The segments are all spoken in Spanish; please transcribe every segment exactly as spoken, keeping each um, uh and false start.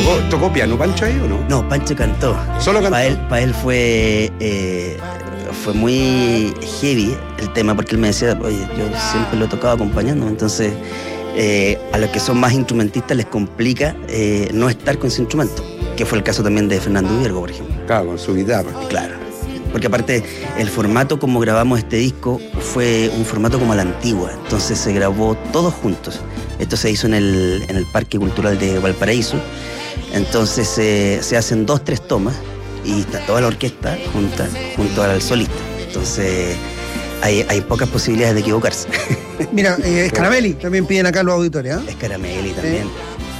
¿Tocó, ¿Tocó piano Pancho ahí o no? No, Pancho cantó. ¿Solo cantó? Para él, para él fue, eh, fue muy heavy el tema, porque él me decía, oye, yo siempre lo he tocado acompañándome, entonces eh, a los que son más instrumentistas les complica eh, no estar con ese instrumento, que fue el caso también de Fernando Viergo, por ejemplo. Claro, con su guitarra. Claro, porque aparte el formato como grabamos este disco fue un formato como a la antigua, entonces se grabó todos juntos. Esto se hizo en el, en el Parque Cultural de Valparaíso, entonces eh, se hacen dos, tres tomas y está toda la orquesta junta, junto al solista. Entonces hay, hay pocas posibilidades de equivocarse. Mira, eh, Scarabelli también piden acá los auditorios, ¿eh? Scarabelli también. Sí.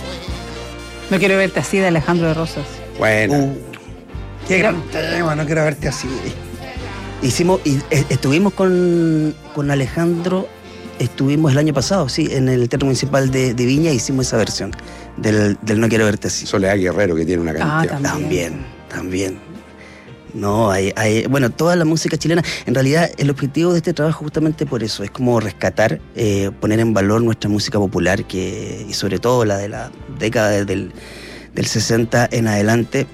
No quiero verte así, de Alejandro de Rosas. Bueno. Uh, qué gran tema, no quiero verte así. Hicimos, y, eh, estuvimos con, con Alejandro, estuvimos el año pasado, sí, en el Teatro Municipal de, de Viña, hicimos esa versión del, del No Quiero Verte Así. Soledad Guerrero, que tiene una Ah, cantidad. También, también. No, hay, hay, bueno, toda la música chilena, en realidad el objetivo de este trabajo justamente por eso, es como rescatar, eh, poner en valor nuestra música popular, que, y sobre todo la de la década del, del sesenta en adelante.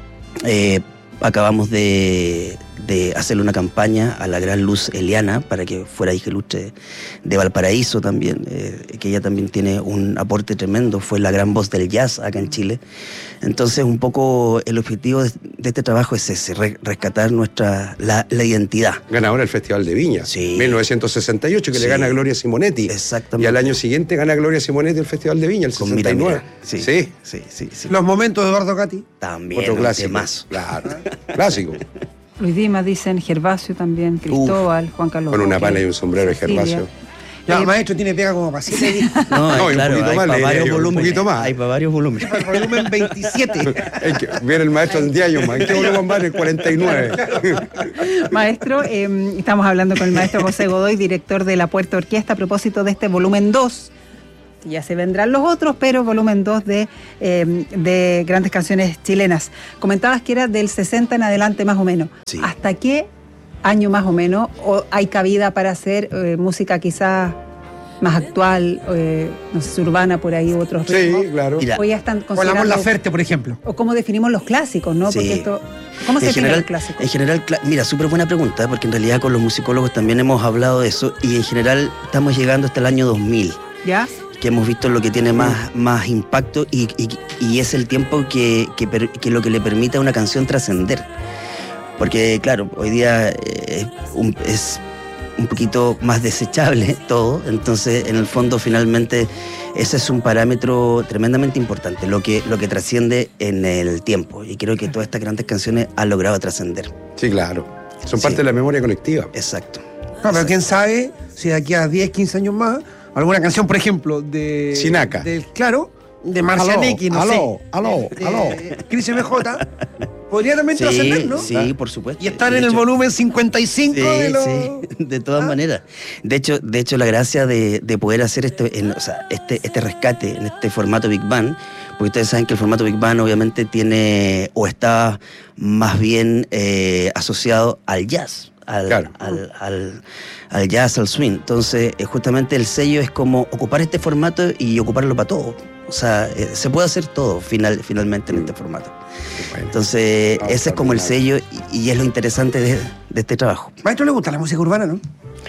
Eh, acabamos de, de hacerle una campaña a la gran Luz Eliana para que fuera hija ilustre de Valparaíso también, eh, que ella también tiene un aporte tremendo, fue la gran voz del jazz acá en Chile. Entonces un poco el objetivo de, de este trabajo es ese, re, rescatar nuestra la, la identidad. Ganadora del Festival de Viña, Sí. mil novecientos sesenta y ocho, que Sí. le gana a Gloria Simonetti. Exactamente. Y al año siguiente gana Gloria Simonetti el Festival de Viña, el Con sesenta y nueve. Mira, Mira. Sí, Sí. sí, sí, sí. Los momentos de Eduardo Gatti. También Otro un clásico. temazo. Claro. Clásico. Luis Dimas, dicen, Gervasio también, Cristóbal, Juan Carlos Con una Roque, pana y un sombrero de Cecilia. Gervasio. Ya, Eh, maestro, tiene pega como para siete discos. No, No, y un claro, poquito hay más, para le varios diría yo, un volúmenes. poquito más. Hay para varios volúmenes. El volumen veintisiete. Es que viene el maestro en diez años más. ¿En qué volumen va? En el cuarenta y nueve. Maestro, eh, estamos hablando con el maestro José Godoy, director de la Puerta Orquesta, a propósito de este volumen dos. Ya se vendrán los otros, pero volumen dos de, eh, de grandes canciones chilenas. Comentabas que era del sesenta en adelante más o menos. Sí. ¿Hasta qué año más o menos o hay cabida para hacer eh, música quizás más actual, eh, no sé, urbana por ahí u otros Sí, ritmos? claro. Mira, O ya están Con la Mon considerando... Laferte, por ejemplo. O cómo definimos los clásicos, ¿no? Sí. Porque esto... ¿Cómo se En define general, los clásicos? en general, cla- mira, súper buena pregunta, porque en realidad con los musicólogos también hemos hablado de eso, y en general estamos llegando hasta el año dos mil, ¿Ya? que hemos visto lo que tiene más, más impacto y, y, y es el tiempo que, que, per- que lo que le permite a una canción trascender. Porque, claro, hoy día eh, un- es un poquito más desechable todo, entonces en el fondo finalmente ese es un parámetro tremendamente importante, lo que, lo que trasciende en el tiempo, y creo que todas estas grandes canciones han logrado trascender. Sí, claro. Son Sí. parte de la memoria colectiva. Exacto. No, pero quién sabe si de aquí a diez, quince años más, alguna canción, por ejemplo, de. Sinaca. Del, claro, de Marcianeque, no aló, sé. aló, de, aló. Cris M J, podría también Sí, trascender, ¿no? sí, por supuesto. Y estar De en el hecho- volumen cincuenta y cinco Sí, de los. sí, de todas ¿Ah? maneras. De hecho, de hecho, la gracia de, de poder hacer este, en- o sea, este, este rescate en este formato Big Band, porque ustedes saben que el formato Big Band obviamente tiene o está más bien eh, asociado al jazz, al, Claro. al, al, al jazz, al swing. Entonces, eh, justamente el sello es como ocupar este formato y ocuparlo para todo. O sea, eh, se puede hacer todo final, finalmente en este formato. Bueno. Entonces, Ah, ese es como el sello extraordinario. y, y es lo interesante de, de este trabajo. Maestro, ¿le gusta la música urbana, no?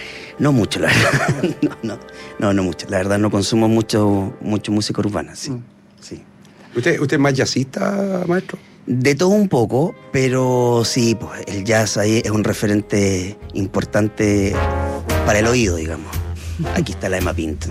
No mucho, la verdad. No, no, no, no mucho. La verdad, no consumo mucho, mucho música urbana, sí. Mm. sí. ¿Usted, ¿Usted es más jazzista, maestro? De todo un poco, pero sí, pues el jazz ahí es un referente importante para el oído, digamos. Aquí está la Emma Pinto.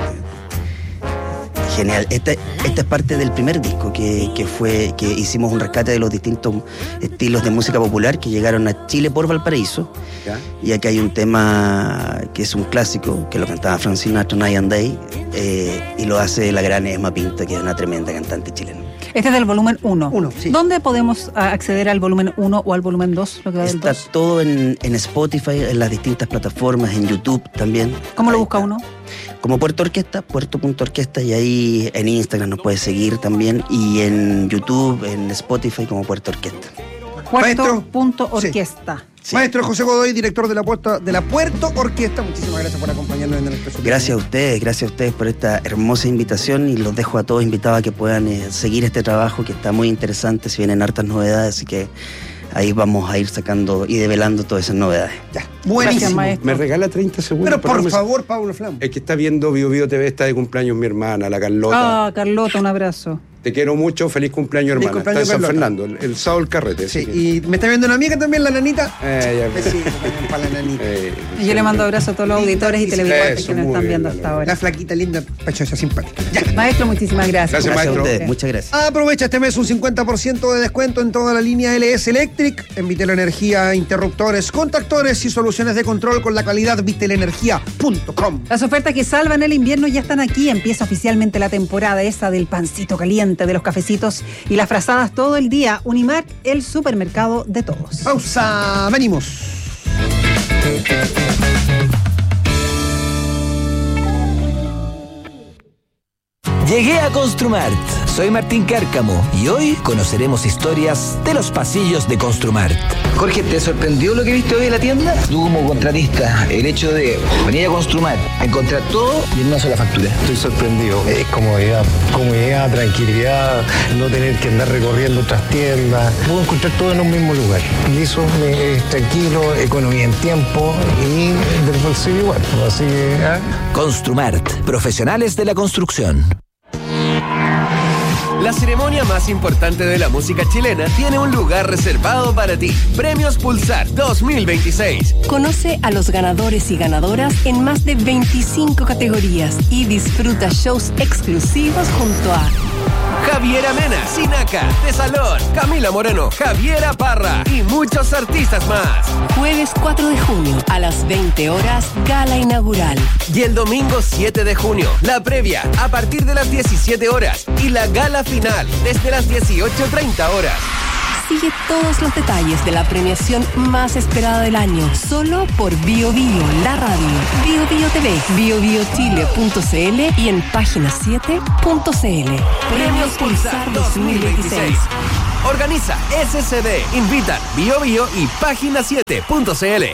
Genial. Esta, esta es parte del primer disco que, que fue que hicimos un rescate de los distintos estilos de música popular que llegaron a Chile por Valparaíso. ¿Ya? Y aquí hay un tema que es un clásico, que lo cantaba Frank Sinatra, Night and Day, eh, y lo hace la gran Emma Pinto, que es una tremenda cantante chilena. Este es del volumen uno. Uno, sí. ¿Dónde podemos ah, acceder al volumen uno o al volumen dos? Lo que va del Está dos. todo en, en Spotify, en las distintas plataformas, en YouTube también. ¿Cómo lo Ahí busca está. uno? Como Puerto Orquesta, puerto.orquesta, y ahí en Instagram nos puede seguir también, y en YouTube, en Spotify como Puerto Orquesta. puerto punto orquesta. Sí. Maestro José Godoy, director de la, puerta, de la Puerto Orquesta, muchísimas gracias por acompañarnos en el Expreso. Gracias a ustedes, gracias a ustedes por esta hermosa invitación y los dejo a todos invitados a que puedan eh, seguir este trabajo que está muy interesante, se vienen hartas novedades, así que ahí vamos a ir sacando y develando todas esas novedades. Ya, buenísimo. Gracias, Me regala treinta segundos. Pero por favor, Pablo Flam. Es que está viendo Bio Bio T V, está de cumpleaños mi hermana, la Carlota. Ah, Carlota, un abrazo. Te quiero mucho, feliz cumpleaños, Feliz hermana. cumpleaños, está en San Carlota. Fernando, el, el sábado el carrete. Sí, que... y me está viendo una amiga también, la nanita. Eh, ya, Besitos también para la nanita. eh, Y yo le mando abrazo a todos los auditores y televidentes Eso, que nos muy están bien, viendo la hasta La ahora. flaquita linda, pachosa, simpática. Ya. Maestro, muchísimas gracias. Gracias, Gracias a maestro. ustedes, muchas gracias. Aprovecha este mes un cincuenta por ciento de descuento en toda la línea L S Electric. En Vitel Energía, interruptores, contactores y soluciones de control con la calidad vitel energía punto com. Las ofertas que salvan el invierno ya están aquí. Empieza oficialmente la temporada esa del pancito caliente, de los cafecitos y las frazadas todo el día. Unimark, el supermercado de todos. Pausa, venimos. Llegué a Construmart. Soy Martín Cárcamo y hoy conoceremos historias de los pasillos de Construmart. Jorge, ¿te sorprendió lo que viste hoy en la tienda? Tú como contratista, el hecho de venir a Construmart, encontrar todo y en una sola factura. Estoy sorprendido. Es comodidad, comodidad, tranquilidad, no tener que andar recorriendo otras tiendas. Puedo encontrar todo en un mismo lugar. Y eso me es tranquilo, economía en tiempo y del bolsillo igual. Así que, ¿eh? Construmart, profesionales de la construcción. La ceremonia más importante de la música chilena tiene un lugar reservado para ti. Premios Pulsar dos mil veintiséis. Conoce a los ganadores y ganadoras en más de veinticinco categorías y disfruta shows exclusivos junto a Javiera Mena, Sinaca, De Salón, Camila Moreno, Javiera Parra y muchos artistas más. Jueves cuatro de junio a las veinte horas, gala inaugural. Y el domingo siete de junio, la previa a partir de las diecisiete horas y la gala final desde las dieciocho treinta horas. Sigue todos los detalles de la premiación más esperada del año, solo por Bio Bio, la radio, Bio Bio T V, bio bio chile punto c l y en página siete punto c l. Premios Pulsar dos mil veintiséis. Organiza S C D, invitan Bio Bio y página siete punto c l.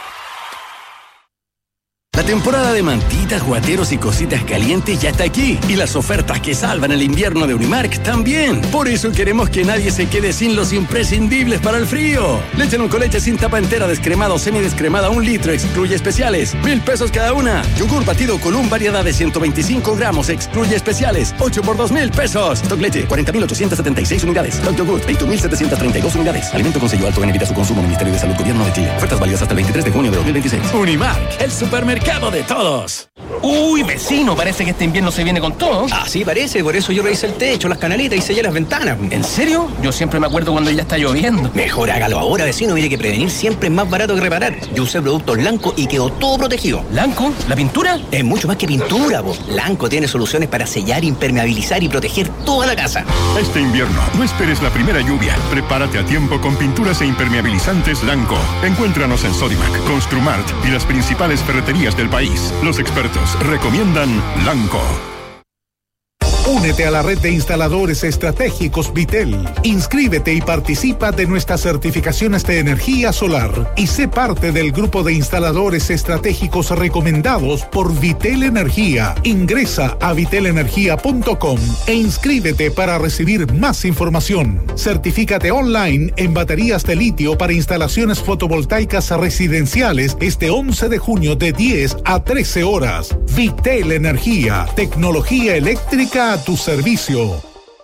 La temporada de mantitas, guateros y cositas calientes ya está aquí. Y las ofertas que salvan el invierno de Unimark también. Por eso queremos que nadie se quede sin los imprescindibles para el frío. Leche con leche sin tapa entera, descremada o semidescremada, un litro, excluye especiales. Mil pesos cada una. Yogur batido Column, variedad de ciento veinticinco gramos, excluye especiales. ocho por dos mil pesos. Stock leche, cuarenta mil ochocientos setenta y seis unidades. Stock yogur, veinte mil setecientos treinta y dos unidades. Alimento con sello alto en evita su consumo. Ministerio de Salud, Gobierno de Chile. Ofertas válidas hasta el veintitrés de junio de dos mil veintiséis. Unimark, el supermercado de todos. Uy, vecino, parece que este invierno se viene con todo. Ah, sí, parece, por eso yo revisé el techo, las canalitas y sellé las ventanas. ¿En serio? Yo siempre me acuerdo cuando ya está lloviendo. Mejor hágalo ahora, vecino, mire que prevenir siempre es más barato que reparar. Yo usé productos Lanco y quedó todo protegido. ¿Lanco? ¿La pintura? Es mucho más que pintura, po. Lanco tiene soluciones para sellar, impermeabilizar y proteger toda la casa. Este invierno, no esperes la primera lluvia. Prepárate a tiempo con pinturas e impermeabilizantes Lanco. Encuéntranos en Sodimac, Construmart y las principales ferreterías del país. Los expertos recomiendan Lanco. Únete a la red de instaladores estratégicos Vitel. Inscríbete y participa de nuestras certificaciones de energía solar y sé parte del grupo de instaladores estratégicos recomendados por Vitel Energía. Ingresa a vitel energía punto com e inscríbete para recibir más información. Certifícate online en baterías de litio para instalaciones fotovoltaicas residenciales este once de junio de diez a trece horas. Vitel Energía, tecnología eléctrica a tu servicio.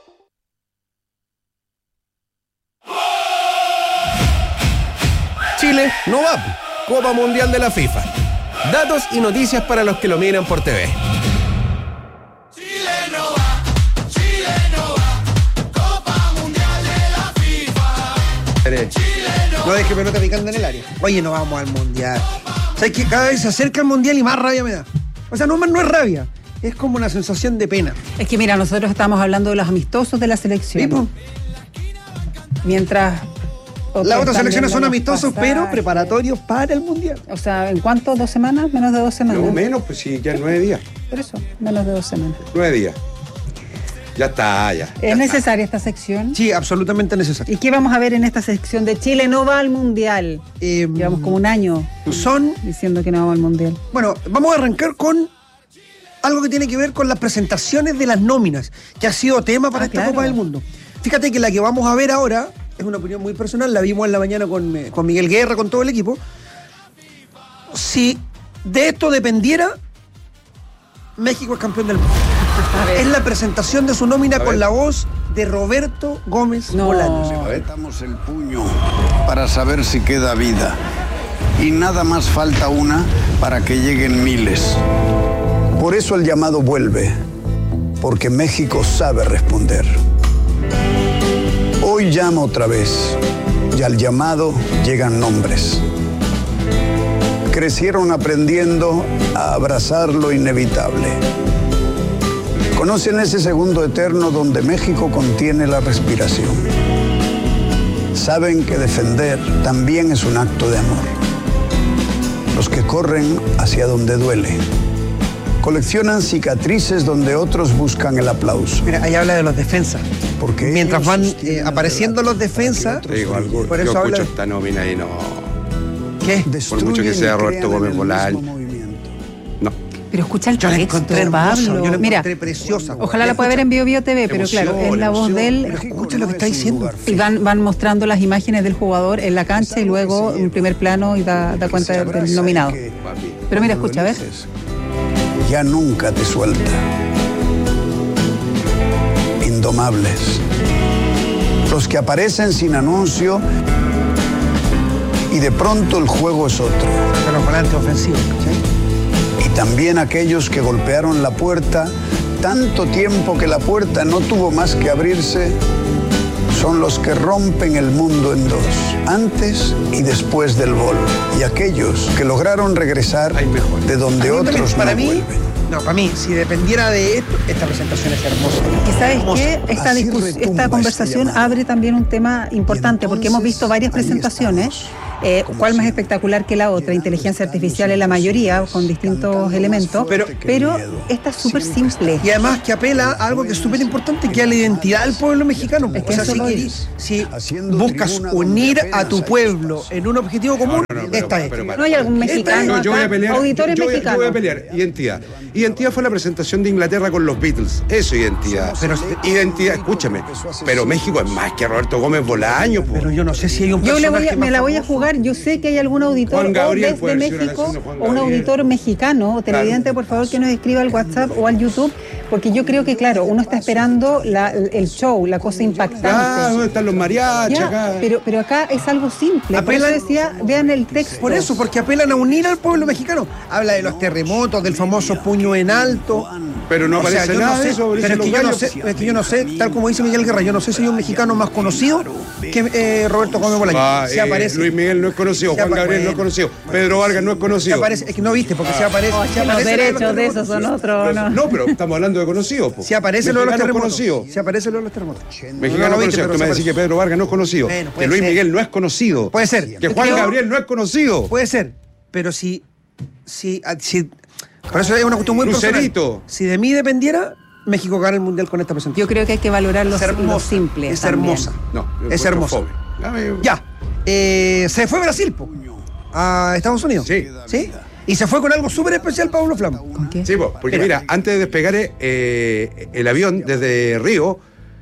Chile no va. Copa Mundial de la FIFA. Datos y noticias para los que lo miran por T V. Chile no va, Chile no va, Copa Mundial de la FIFA. Chile no, no deje pelota picando en el área. Oye, no vamos al mundial. ¿Sabes que cada vez se acerca el mundial y más rabia me da? O sea, no, no es rabia. Es como una sensación de pena. Es que mira, nosotros estamos hablando de los amistosos de la selección. ¿Tipo? Mientras... Las otras selecciones son amistosos, pasajes, pero preparatorios para el mundial. O sea, ¿en cuánto? ¿Dos semanas? ¿Menos de dos semanas? No, menos, pues sí, ya nueve días. Por eso, menos de dos semanas. Nueve días. Ya está, ya. ¿Es necesaria esta sección? Sí, absolutamente necesaria. ¿Y qué vamos a ver en esta sección de Chile no va al Mundial? Eh, Llevamos como un año son diciendo que no vamos al Mundial. Bueno, vamos a arrancar con algo que tiene que ver con las presentaciones de las nóminas, que ha sido tema para Ah, esta claro. Copa del Mundo. Fíjate que la que vamos a ver ahora es una opinión muy personal, la vimos en la mañana con, eh, con Miguel Guerra, con todo el equipo. Si de esto dependiera, México es campeón del mundo. Es la presentación de su nómina con la voz de Roberto Gómez Bolaños. Apretamos el puño para saber si queda vida. Y nada más falta una para que lleguen miles. Por eso el llamado vuelve, porque México sabe responder. Hoy llama otra vez, y al llamado llegan nombres. Crecieron aprendiendo a abrazar lo inevitable. Conocen ese segundo eterno donde México contiene la respiración. Saben que defender también es un acto de amor. Los que corren hacia donde duele. Coleccionan cicatrices donde otros buscan el aplauso. Mira, ahí habla de los defensas. Porque mientras van eh, apareciendo los defensas, Te digo algo, por yo eso habla escucho de- esta nómina y no... ¿Qué? Por mucho que sea Roberto Gómez Bolaños. No. Pero escucha el Yo la texto, encontré hermosa, Pablo. yo la Mira, encontré preciosa. ojalá la pueda ver en Bio Bio T V, pero Emoción, claro, es la voz de él. Escucha lo que está diciendo. Y van, van mostrando las imágenes del jugador en la cancha y luego un primer plano y da, da cuenta del, del nominado. Pero mira, escucha, a ver. Ya nunca te suelta. Indomables. Los que aparecen sin anuncio y de pronto el juego es otro. Pero los volantes ofensivos, ¿sí? Y también aquellos que golpearon la puerta tanto tiempo que la puerta no tuvo más que abrirse, son los que rompen el mundo en dos, antes y después del gol. Y aquellos que lograron regresar de donde A mí, otros para no mí, vuelven. no, para mí, si dependiera de esto, esta presentación es hermosa. Y sabes Hermosa. qué, esta, Así discus- retumba esta conversación este llamado. abre también un tema importante, porque hemos visto varias presentaciones, eh, cuál más espectacular que la otra, inteligencia artificial en la mayoría, con distintos elementos, pero, pero esta es súper simple. Y además que apela a algo que es súper importante, que es la identidad del pueblo mexicano. Es que o sea, eso si, lo querís- es. si buscas unir a tu pueblo en un objetivo común, esta es. No hay algún mexicano No, yo voy a acá? pelear. Auditores yo, voy, yo mexicanos. voy a pelear. Identidad. Identidad fue la presentación de Inglaterra con los Beatles. Eso, identidad. Pero, identidad, escúchame. Pero México es más que Roberto Gómez Bolaños. po. Pero yo no sé si hay un Yo le voy a- personaje me más la voy a famoso. jugar. Yo sé que hay algún auditor Juan o Gabriel desde puede ser una México canción, Juan o un Gabriel. auditor mexicano o televidente, por favor, que nos escriba al WhatsApp o al YouTube, porque yo creo que, claro, uno está esperando la- el show, la cosa impactante. Ah, ¿dónde están los mariachis Ya, acá? pero, pero acá es algo simple. Por Apelan- eso decía, vean el texto. Por eso, porque apelan a unir al pueblo mexicano. Habla de los terremotos, del famoso puño en alto. Pero no O sea, aparece yo nada no sé, de eso, aparecen pero es los que, yo no gallos. sé, es que yo no sé, tal como dice Miguel Guerra, yo no sé si hay un mexicano más conocido que eh, Roberto Gómez Bolaños. Ah, Si eh, aparece. Luis Miguel no es conocido, Si Juan apa- Gabriel no es bueno, conocido, Pedro Vargas no es si conocido. aparece, es que no viste, porque si aparece. Oh, si que los aparece derechos de terremotos, esos son otros, ¿no? No, pero estamos hablando de conocidos. po. Si aparece lo de los Mexicano terremotos. conocido. Si aparece lo de los terremotos. Mexicano No lo viste, conocido. pero Tú me se decís que aparece. Pedro Vargas no es conocido. Bueno, puede que Luis ser. Miguel no es conocido. Puede ser. Que Juan Creo- Gabriel no es conocido. Puede ser, pero si, si, si por eso es una cuestión muy Lucerito. personal. Si de mí dependiera, México gana el mundial con esta presentación. Yo creo que hay que valorar los, Es hermosa, los simples. es también. hermosa. No, yo Es encuentro hermosa. fome. Dame- Ya, eh, se fue Brasil po, a Estados Unidos. Sí. ¿Sí? Y se fue con algo súper especial, Pablo Flam. ¿Con qué? Sí, po, porque mira, antes de despegar eh, el avión desde Río,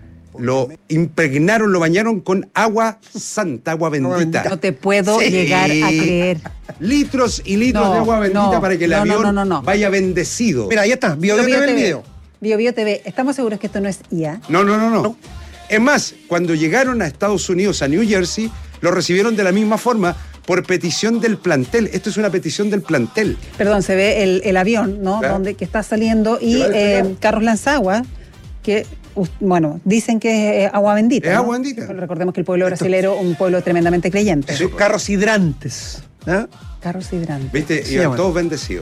lo impregnaron, lo bañaron con agua santa, agua bendita. No te puedo Sí. llegar a creer. Litros y litros No, de agua bendita no, para que el no, no, avión no, no, no. vaya bendecido. Mira, ahí está, Bio Bio Bio Bio T V el T V. video. Bio Bio T V. ¿Estamos seguros que esto no es I A? No, no, no, no. Es más, cuando llegaron a Estados Unidos, a New Jersey, lo recibieron de la misma forma por petición del plantel. Esto es una petición del plantel. Perdón, se ve el, el avión, ¿no? Claro. Donde que está saliendo y ¿Te va a despegar? eh, Carros Lanzagua, que us- bueno, dicen que es agua bendita. Es ¿no? agua bendita. Recordemos que el pueblo brasilero es un pueblo tremendamente creyente. Esos carros hidrantes. ¿ah? Carros hidrantes. ¿Viste? Sí, Y bueno. todos bendecidos.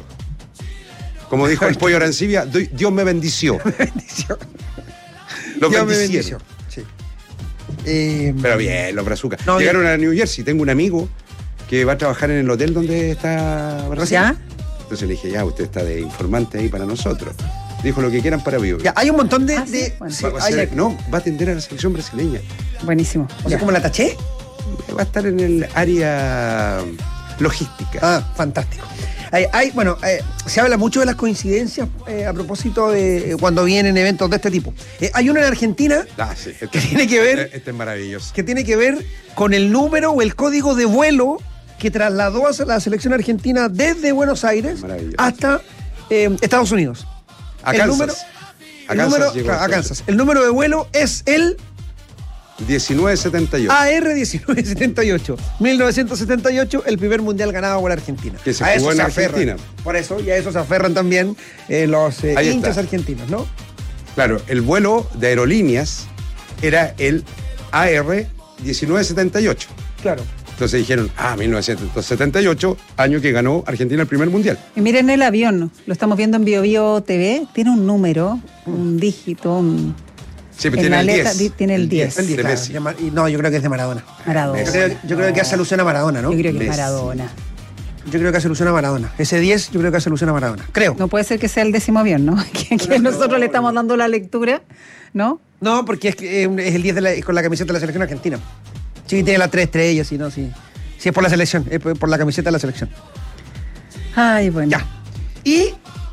Como dijo el pollo Arancibia, "Doy- Dios me bendició. Los Dios me bendicieron. bendició. Sí. Eh, Pero bien, los brazucas. No, Llegaron a New Jersey. Tengo un amigo que va a trabajar en el hotel donde está Brasil. ¿Ya? Entonces le dije, ya, usted está de informante ahí para nosotros. Dijo lo que quieran para Bio. Ya, hay un montón de. Ah, sí, de- bueno. sí, Va a hay- ser- no, va a atender a la selección brasileña. Buenísimo. o sea, como la taché. Va a estar en el área logística. Ah, fantástico. Hay, hay- bueno, eh, se habla mucho de las coincidencias eh, a propósito de eh, cuando vienen eventos de este tipo. Eh, hay una en Argentina Ah, sí, este, que tiene que ver- Este, este es maravilloso. que tiene que ver con el número o el código de vuelo que trasladó a la selección argentina desde Buenos Aires Maravilloso. hasta eh, Estados Unidos. A el Kansas. número, A el Kansas número- llegó claro, a entonces. Kansas. El número de vuelo es el diecinueve setenta y ocho. A R diecinueve setenta y ocho. mil novecientos setenta y ocho, el primer mundial ganado por Argentina. Que se A jugó eso en aferran. Argentina. Por eso, y a eso se aferran también eh, los eh, Ahí hinchas está. argentinos, ¿no? Claro, el vuelo de aerolíneas era el A R diecinueve setenta y ocho. Claro. Entonces dijeron, ah, mil novecientos setenta y ocho, año que ganó Argentina el primer mundial. Y miren el avión, lo estamos viendo en Bio Bio T V, tiene un número, un dígito, un... Sí, pero En tiene la el letra diez. di- tiene el diez. El diez, de claro, Messi. de Mar- y no, yo creo que es de Maradona. Maradona. Yo creo, yo creo que hace alusión a Maradona, ¿no? Yo creo que es Messi. Maradona. Yo creo que hace alusión a Maradona. Ese diez, yo creo que hace alusión a Maradona. Creo. No puede ser que sea el décimo avión, ¿no? Que, que nosotros le estamos dando la lectura, ¿no? No, porque es, que, eh, es el diez de la- con la camiseta de la selección argentina. Sí, tiene las tres estrellas, sí, no, sí. Sí, es por la selección, es por por la camiseta de la selección. Ay, bueno. Ya. Y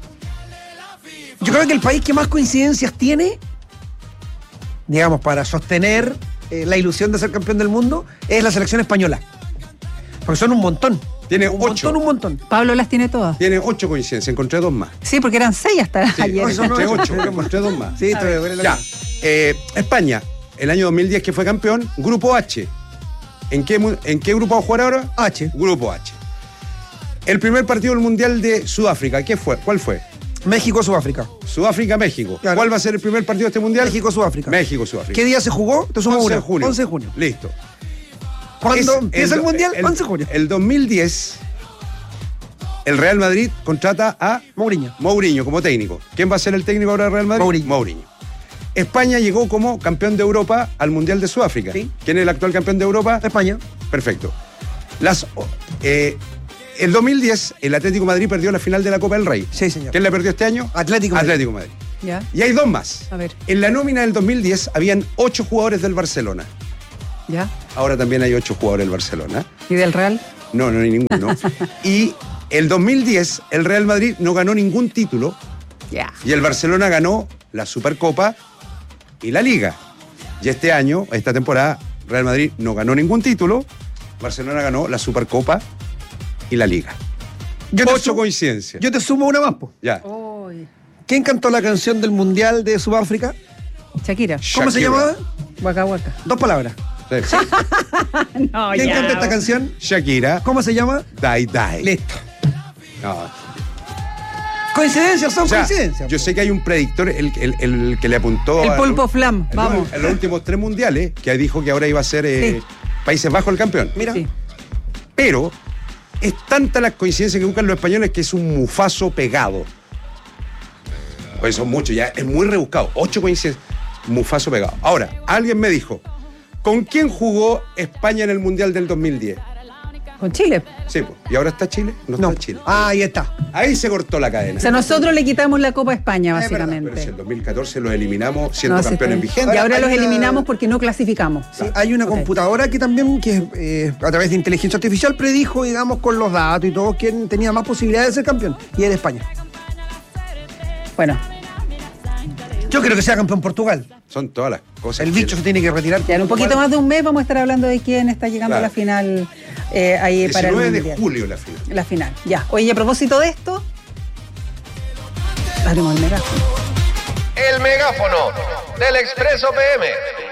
yo creo que el país que más coincidencias tiene, digamos, para sostener eh, la ilusión de ser campeón del mundo, es la selección española. Porque son un montón. Tiene un ocho. montón, un montón. Pablo las tiene todas. Tiene ocho coincidencias, encontré dos más. Sí, porque eran seis hasta Sí, ayer. eso no encontré es- ocho, encontré dos más. Sí, esto es- Ya, eh, España, el año dos mil diez que fue campeón, Grupo H. ¿En qué, mu- ¿En qué grupo va a jugar ahora? H. Grupo H. El primer partido del Mundial de Sudáfrica, ¿qué fue? ¿Cuál fue? México, Sudáfrica. Sudáfrica, México. Claro. ¿Cuál va a ser el primer partido de este Mundial? México, Sudáfrica. México, Sudáfrica. ¿Qué día se jugó? Te sumo once una. de junio. once de junio. Listo. ¿Cuándo Es empieza el, do- Mundial? once de junio. El dos mil diez, el Real Madrid contrata a Mourinho. Mourinho como técnico. ¿Quién va a ser el técnico ahora del Real Madrid? Mourinho. España llegó como campeón de Europa al Mundial de Sudáfrica. Sí. ¿Quién es el actual campeón de Europa? España. Perfecto. Las, eh, el dos mil diez, el Atlético de Madrid perdió la final de la Copa del Rey. Sí, señor. ¿Quién la perdió este año? Atlético Madrid. Atlético de Madrid. Ya. Y hay dos más. A ver. En la nómina del dos mil diez habían ocho jugadores del Barcelona. Ya. Ahora también hay ocho jugadores del Barcelona. ¿Y del Real? No, no hay ninguno. Y el dos mil diez, el Real Madrid no ganó ningún título Ya. y el Barcelona ganó la Supercopa y la Liga. Y este año, esta temporada, Real Madrid no ganó ningún título, Barcelona ganó la Supercopa y la Liga. Yo te Ocho sumo- coincidencias. Yo te sumo una más, po. Ya. Uy. ¿Quién cantó la canción del Mundial de Sudáfrica? Shakira. ¿Cómo se Shakira. llamaba? Waka Waka. Dos palabras. Sí. No, ¿Quién ya. canta esta canción? Shakira, ¿Cómo se llama? Die Die. Listo. No. Coincidencias, son O sea, coincidencias. yo sé que hay un predictor, el, el- el que le apuntó El a- Pulpo Flam, en- vamos. en los últimos tres mundiales, que dijo que ahora iba a ser eh, Sí. Países Bajos el campeón. Mira. Sí. Pero es tanta las coincidencias que buscan los españoles que es un mufazo pegado. Pues son muchos, ya es muy rebuscado. Ocho coincidencias, mufazo pegado. Ahora, alguien me dijo, ¿con quién jugó España en el Mundial del dos mil diez? Con Chile. Sí, pues. ¿Y ahora está Chile? No, No. está Chile. Ah, ahí está. Ahí se cortó la cadena. O sea, nosotros le quitamos la Copa a España, Es verdad, básicamente. Pero si en dos mil catorce los eliminamos siendo No, sí, campeones está bien. vigentes. Y ahora Hay los una- eliminamos porque no clasificamos. Sí, hay una Ok. computadora que también, que eh, a través de inteligencia artificial, predijo, digamos, con los datos y todo, quién tenía más posibilidades de ser campeón. Y era España. Bueno, Yo creo que sea campeón Portugal. Son todas las cosas. El que- bicho se tiene que retirar. ya en un poquito más de un mes vamos a estar hablando de quién está llegando Claro. a la final eh, ahí para el diecinueve de Mundial. julio la final. La final, ya. Oye, a propósito de esto, abrimos el megáfono. El megáfono del Expreso P M.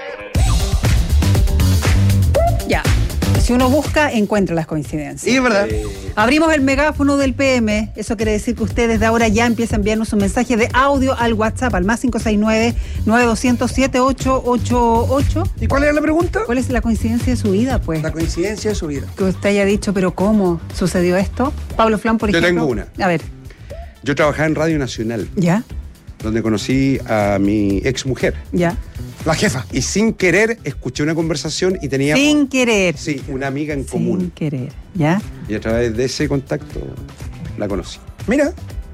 Ya. Si uno busca, encuentra las coincidencias. Y es verdad. Abrimos el megáfono del P M. Eso quiere decir que usted desde ahora ya empieza a enviarnos un mensaje de audio al WhatsApp, al más cinco seis nueve, nueve dos cero cero, siete ocho ocho ocho. ¿Y cuál era la pregunta? ¿Cuál es la coincidencia de su vida, pues? La coincidencia de su vida. Que usted haya dicho, pero ¿cómo sucedió esto? Pablo Flam, por Yo ejemplo. tengo una. A ver, Yo trabajaba en Radio Nacional, ¿ya? donde conocí a mi ex mujer. ¿Ya? La jefa. Y sin querer escuché una conversación y tenía Sin querer. sí, una amiga en Sin común. querer, ¿ya? Y a través de ese contacto la conocí. Mira.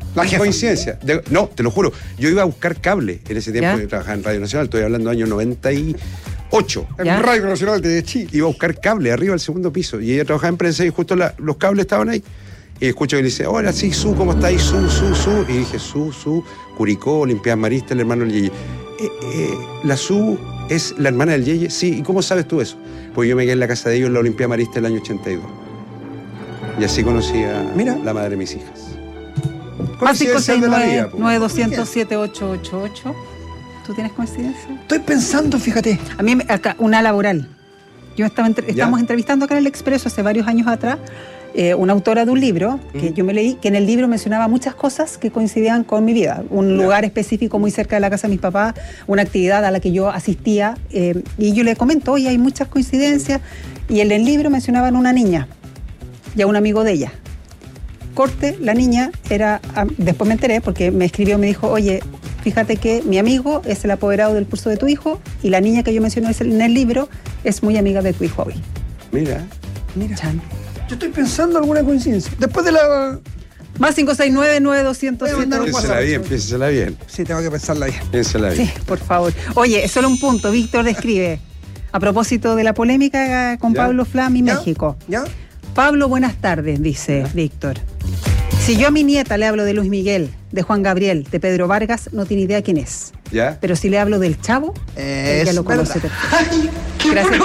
La jefa. Coincidencia. De- no, te lo juro. Yo iba a buscar cable en ese tiempo ¿Ya? que trabajaba en Radio Nacional. Estoy hablando del año noventa y ocho. En ¿Ya? Radio Nacional de Chile. Iba a buscar cable arriba del segundo piso. Y ella trabajaba en prensa y justo la- los cables estaban ahí. Y escucho que le dice, hola, sí, Su, ¿cómo estáis? Su, Su, Su. Y dije, Su, Su, Curicó, Olimpiadas Maristas, el hermano del Yeye. Eh, eh, la Su es la hermana del Yeye. Sí, ¿y cómo sabes tú eso? Pues yo me quedé en la casa de ellos en la Olimpiada Marista del año ochenta y dos. Y así conocí a Mira. la madre de mis hijas. Más cinco Coincidencias seis de la nueve vida, po. nueve dos cero cero siete ocho ocho ocho. ¿Tú tienes coincidencia? Estoy pensando, fíjate. A mí, me- acá, una laboral. Yo estaba entre- ¿Ya? estábamos entrevistando acá en el Expreso hace varios años atrás eh, una autora de un libro que yo me leí, que en el libro mencionaba muchas cosas que coincidían con mi vida. Un Ya. lugar específico muy cerca de la casa de mis papás, una actividad a la que yo asistía, eh, y yo le comento, oye, hay muchas coincidencias, y en el libro mencionaban una niña y a un amigo de ella. Corte, la niña era, ah, después me enteré porque me escribió, me dijo, oye, fíjate que mi amigo es el apoderado del curso de tu hijo y la niña que yo mencioné en el libro es muy amiga de tu hijo hoy. Mira. Mira. Yo estoy pensando alguna coincidencia. Después de la. Más cinco seis nueve nueve dos cero Voy a mandar un siete. Piénsela bien, piénsela bien. Sí, tengo que pensarla bien. Piénsela bien. Sí, por favor. Oye, solo un punto. Víctor escribe, a propósito de la polémica con ¿Ya? Pablo Flam y ¿Ya? México. ¿Ya? Pablo, buenas tardes, dice Víctor. Si yo a mi nieta le hablo de Luis Miguel, de Juan Gabriel, de Pedro Vargas, no tiene idea quién es. ¿Ya? Pero si le hablo del Chavo, Es ella lo conoce. verdad. perfecto. Gracias.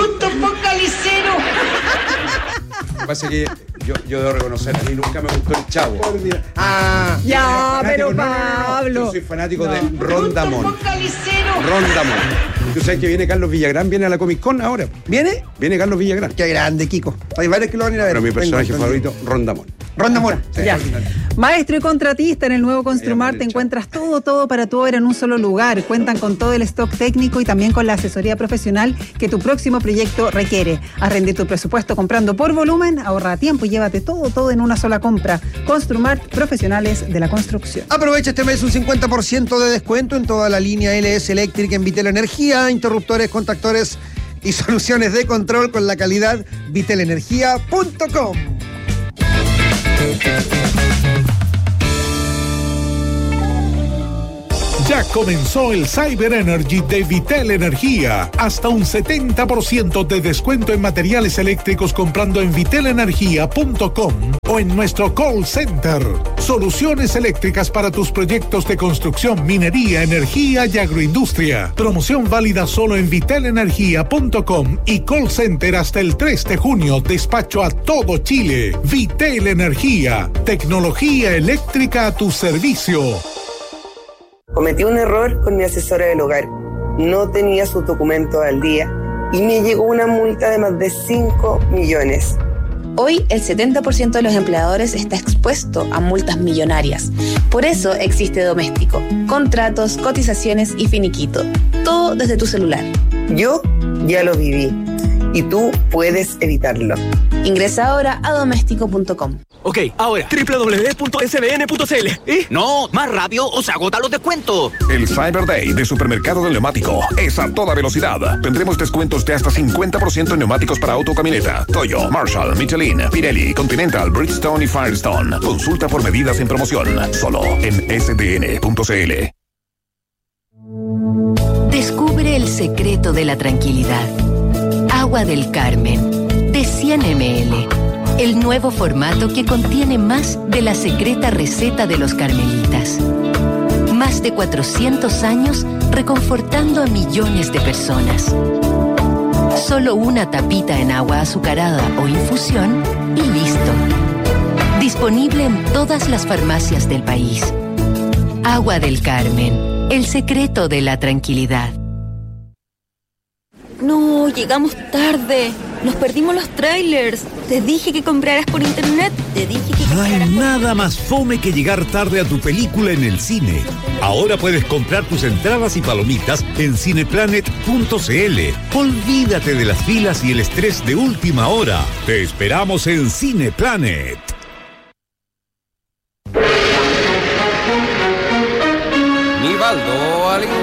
Lo que pasa es que yo, yo debo reconocer, a mí nunca me gustó el Chavo. Ah, Ya, Fanático, pero no, no, no, no. Pablo. Yo soy fanático de Ron Damón. Ron Damón. Tú sabes que viene Carlos Villagrán, viene a la Comic Con ahora. ¿viene? Viene Carlos Villagrán. Qué grande, Kiko. Hay varios que lo van a ir a ver. Pero mi personaje Vengo, favorito, Ron Damón. Ronda Mora. Ya. Maestro y contratista, en el nuevo Construmart Ahí te aparece. encuentras todo, todo para tu obra en un solo lugar. Cuentan con todo el stock técnico y también con la asesoría profesional que tu próximo proyecto requiere. Haz rendir tu presupuesto comprando por volumen, ahorra tiempo y llévate todo, todo en una sola compra. Construmart, profesionales de la construcción. Aprovecha este mes un cincuenta por ciento de descuento en toda la línea L S Electric en Vitel Energía, interruptores, contactores y soluciones de control con la calidad vitel energía punto com. Ya comenzó el Cyber Energy de Vitel Energía. Hasta un setenta por ciento de descuento en materiales eléctricos comprando en vitel energía punto com o en nuestro call center. Soluciones eléctricas para tus proyectos de construcción, minería, energía y agroindustria. Promoción válida solo en vitel energía punto com y call center hasta el tres de junio. Despacho a todo Chile. Vitel Energía. Tecnología eléctrica a tu servicio. Cometí un error con mi asesora del hogar. No tenía sus documentos al día y me llegó una multa de más de cinco millones. Hoy el setenta por ciento de los empleadores está expuesto a multas millonarias. Por eso existe Doméstico. Contratos, cotizaciones y finiquito. Todo desde tu celular. Yo ya lo viví y tú puedes evitarlo. Ingresa ahora a doméstico punto com. Ok, ahora, doble u doble u doble u punto s b n punto c l. ¿Y? No, más rápido o se agotan los descuentos. El Cyber Day de Supermercado del Neumático es a toda velocidad. Tendremos descuentos de hasta cincuenta por ciento en neumáticos para auto o camioneta. Toyo, Marshall, Michelin, Pirelli, Continental, Bridgestone y Firestone. Consulta por medidas en promoción. Solo en s d n punto c l. Descubre el secreto de la tranquilidad. Agua del Carmen, de cien mililitros. El nuevo formato que contiene más de la secreta receta de los carmelitas. Más de cuatrocientos años reconfortando a millones de personas. Solo una tapita en agua azucarada o infusión y listo. Disponible en todas las farmacias del país. Agua del Carmen, el secreto de la tranquilidad. No, llegamos tarde. Nos perdimos los trailers. Te dije que compraras por internet. Te dije que No hay compraras por... nada más fome que llegar tarde a tu película en el cine. Ahora puedes comprar tus entradas y palomitas en cineplanet punto c l. Olvídate de las filas y el estrés de última hora. Te esperamos en Cineplanet. Nivaldo